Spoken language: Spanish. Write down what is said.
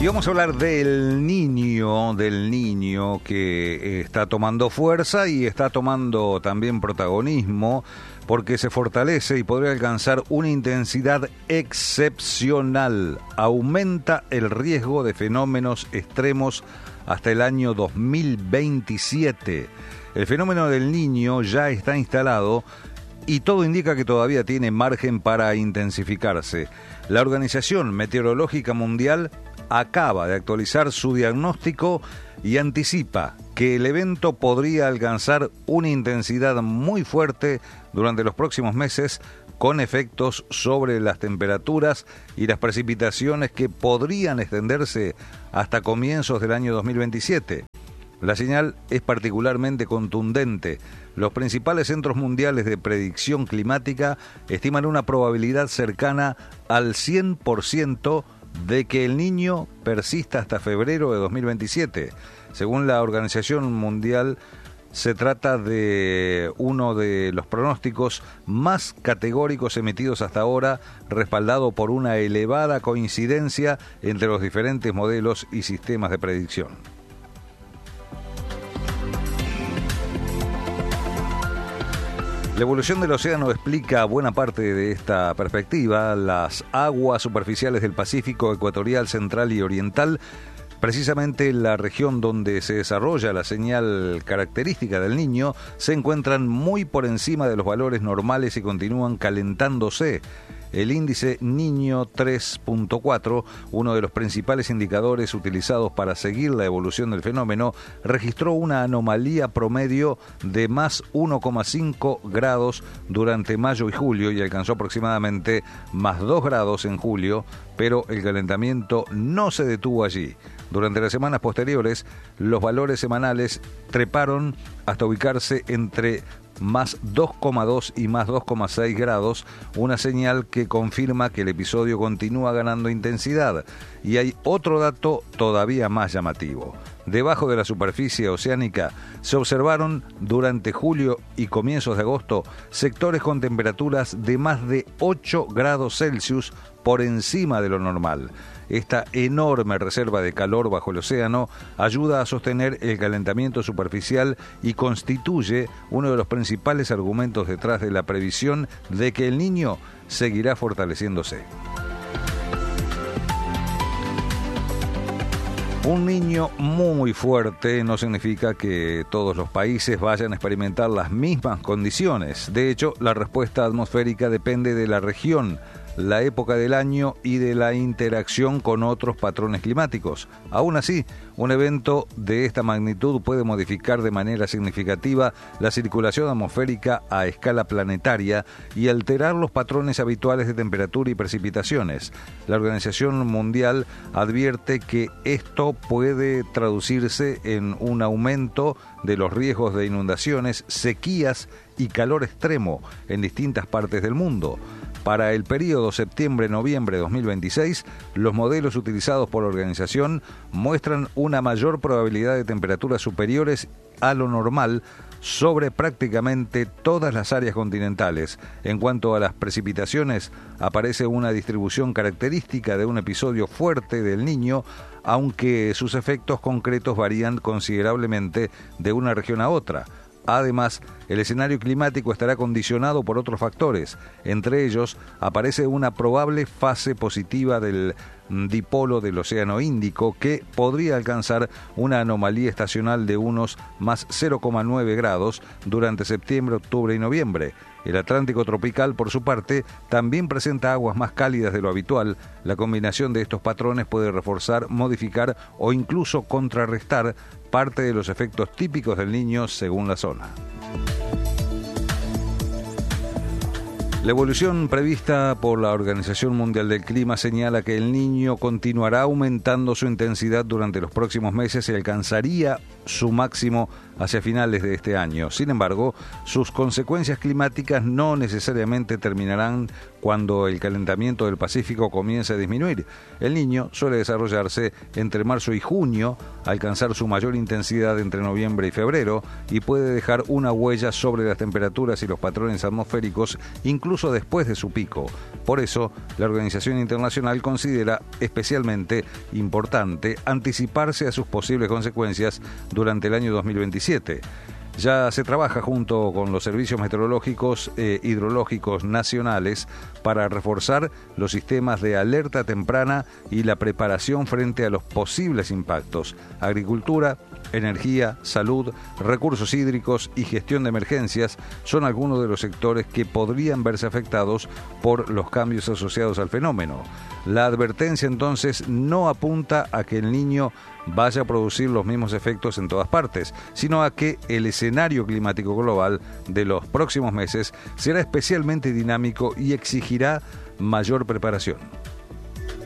Y vamos a hablar del niño que está tomando fuerza y está tomando también protagonismo porque se fortalece y podría alcanzar una intensidad excepcional. Aumenta el riesgo de fenómenos extremos hasta el año 2027. El fenómeno del Niño ya está instalado y todo indica que todavía tiene margen para intensificarse. La Organización Meteorológica Mundial acaba de actualizar su diagnóstico y anticipa que el evento podría alcanzar una intensidad muy fuerte durante los próximos meses, con efectos sobre las temperaturas y las precipitaciones que podrían extenderse hasta comienzos del año 2027. La señal es particularmente contundente. Los principales centros mundiales de predicción climática estiman una probabilidad cercana al 100% de que el Niño persista hasta febrero de 2027. Según la Organización Mundial, se trata de uno de los pronósticos más categóricos emitidos hasta ahora, respaldado por una elevada coincidencia entre los diferentes modelos y sistemas de predicción. La evolución del océano explica buena parte de esta perspectiva. Las aguas superficiales del Pacífico ecuatorial, central y oriental, precisamente la región donde se desarrolla la señal característica del Niño, se encuentran muy por encima de los valores normales y continúan calentándose. El índice Niño 3.4, uno de los principales indicadores utilizados para seguir la evolución del fenómeno, registró una anomalía promedio de más 1,5 grados durante mayo y julio y alcanzó aproximadamente más 2 grados en julio, pero el calentamiento no se detuvo allí. Durante las semanas posteriores, los valores semanales treparon hasta ubicarse entre más 2,2 y más 2,6 grados, una señal que confirma que el episodio continúa ganando intensidad. Y hay otro dato todavía más llamativo. Debajo de la superficie oceánica se observaron durante julio y comienzos de agosto sectores con temperaturas de más de 8 grados Celsius por encima de lo normal. Esta enorme reserva de calor bajo el océano ayuda a sostener el calentamiento superficial y constituye uno de los principales argumentos detrás de la previsión de que el Niño seguirá fortaleciéndose. Un niño muy fuerte no significa que todos los países vayan a experimentar las mismas condiciones. De hecho, la respuesta atmosférica depende de la región, la época del año y de la interacción con otros patrones climáticos. Aún así, un evento de esta magnitud puede modificar de manera significativa la circulación atmosférica a escala planetaria y alterar los patrones habituales de temperatura y precipitaciones. La Organización Mundial advierte que esto puede traducirse en un aumento de los riesgos de inundaciones, sequías y calor extremo en distintas partes del mundo. Para el periodo septiembre-noviembre de 2026, los modelos utilizados por la organización muestran una mayor probabilidad de temperaturas superiores a lo normal sobre prácticamente todas las áreas continentales. En cuanto a las precipitaciones, aparece una distribución característica de un episodio fuerte del Niño, aunque sus efectos concretos varían considerablemente de una región a otra. Además, el escenario climático estará condicionado por otros factores. Entre ellos, aparece una probable fase positiva del dipolo del Océano Índico que podría alcanzar una anomalía estacional de unos más 0,9 grados durante septiembre, octubre y noviembre. El Atlántico tropical, por su parte, también presenta aguas más cálidas de lo habitual. La combinación de estos patrones puede reforzar, modificar o incluso contrarrestar parte de los efectos típicos del Niño según la zona. La evolución prevista por la Organización Mundial del Clima señala que el Niño continuará aumentando su intensidad durante los próximos meses y alcanzaría su máximo hacia finales de este año. Sin embargo, sus consecuencias climáticas no necesariamente terminarán cuando el calentamiento del Pacífico comience a disminuir. El Niño suele desarrollarse entre marzo y junio, alcanzar su mayor intensidad entre noviembre y febrero y puede dejar una huella sobre las temperaturas y los patrones atmosféricos, incluso incluso después de su pico. Por eso, la Organización Internacional considera especialmente importante anticiparse a sus posibles consecuencias durante el año 2027. Ya se trabaja junto con los servicios meteorológicos e hidrológicos nacionales para reforzar los sistemas de alerta temprana y la preparación frente a los posibles impactos. Agricultura, energía, salud, recursos hídricos y gestión de emergencias son algunos de los sectores que podrían verse afectados por los cambios asociados al fenómeno. La advertencia entonces no apunta a que el Niño vaya a producir los mismos efectos en todas partes, sino a que el escenario climático global de los próximos meses será especialmente dinámico y exigirá mayor preparación.